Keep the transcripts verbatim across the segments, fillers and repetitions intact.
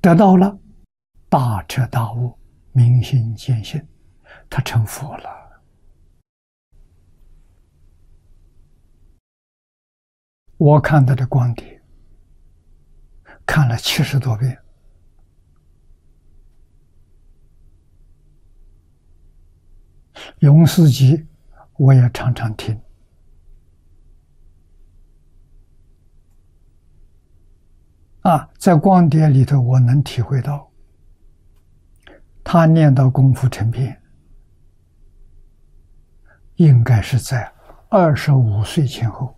得到了，大彻大悟，明心见性，他成佛了。我看他的光碟，看了七十多遍。永士集我也常常听。啊，在光碟里头，我能体会到，他念到功夫成片，应该是在二十五岁前后。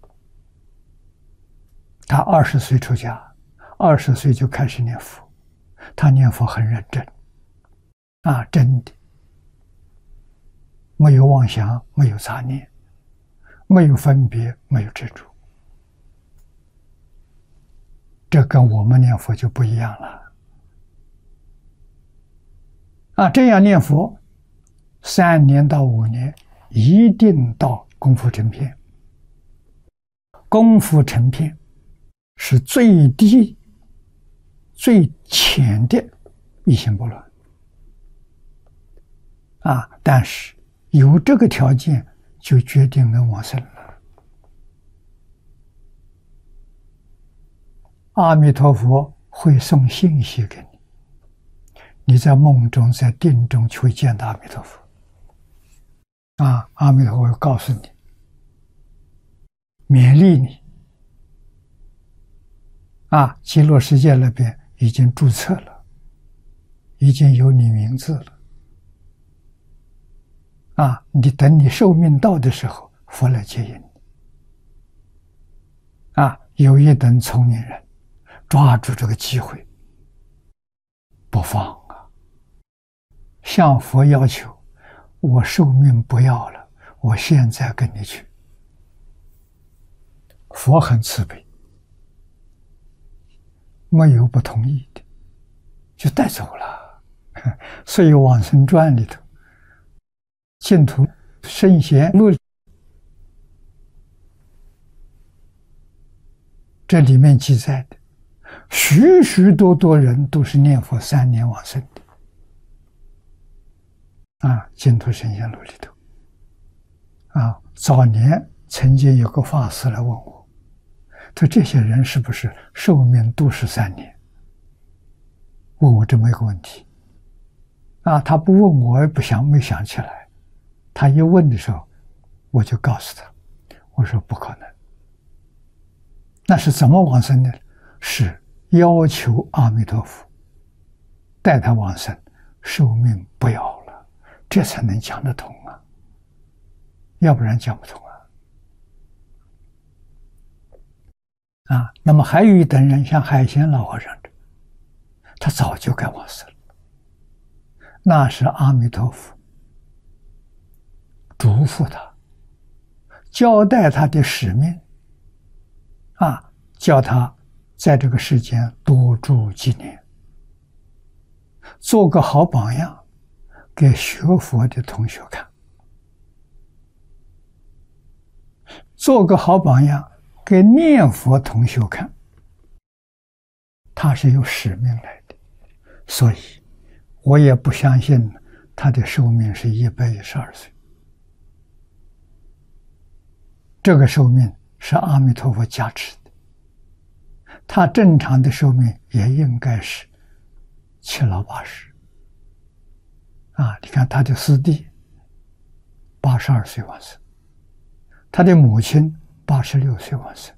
他二十岁出家，二十岁就开始念佛，他念佛很认真，啊，真的，没有妄想，没有杂念，没有分别，没有执着。这跟我们念佛就不一样了。啊，这样念佛，三年到五年，一定到功夫成片。功夫成片是最低、最浅的一心不乱。啊，但是有这个条件，就决定能往生了。阿弥陀佛会送信息给你，你在梦中、在定中就会见到阿弥陀佛。啊，阿弥陀佛会告诉你，勉励你。啊，极乐世界那边已经注册了，已经有你名字了。啊，你等你寿命到的时候，佛来接引你。啊，有一等聪明人抓住这个机会不放啊，向佛要求，我寿命不要了，我现在跟你去。佛很慈悲，没有不同意的，就带走了。所以《往生传》里头，净土圣贤录这里面记载的，许许多多人都是念佛三年往生的。啊，净土圣贤录里头，啊，早年曾经有个法师来问我，他说这些人是不是寿命都是三年？问我这么一个问题。啊，他不问我也不想，没想起来。他一问的时候，我就告诉他，我说不可能。那是怎么往生的？是要求阿弥陀佛带他往生，寿命不要了，这才能讲得通啊，要不然讲不通啊。啊，那么还有一等人，像海鲜老和尚，他早就该往生了，那是阿弥陀佛嘱咐他，交代他的使命，啊，叫他在这个世间多住几年，做个好榜样给学佛的同学看，做个好榜样给念佛同学看。他是有使命来的，所以我也不相信他的寿命是一百一十二岁。这个寿命是阿弥陀佛加持的，他正常的寿命也应该是七老八十。啊，你看他的师弟八十二岁往生，他的母亲八十六岁往生。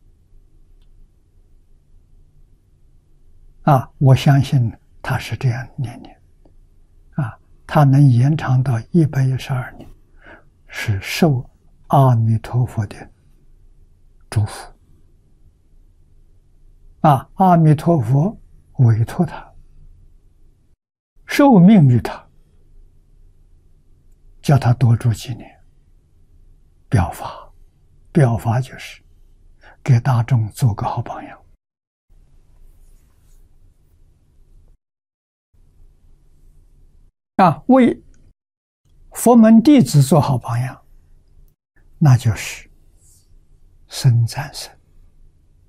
啊，我相信他是这样年年，啊，他能延长到一百一十二年，是受阿弥陀佛的祝福。啊，阿弥陀佛委托他，受命于他，叫他多住几年，表法，表法就是给大众做个好榜样。啊，为佛门弟子做好榜样，那就是僧赞僧。